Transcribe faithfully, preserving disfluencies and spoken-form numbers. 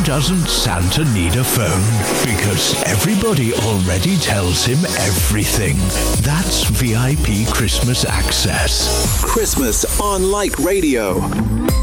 doesn't Santa need a phone? Because everybody already tells him everything. That's V I P Christmas access. Christmas on Light Radio.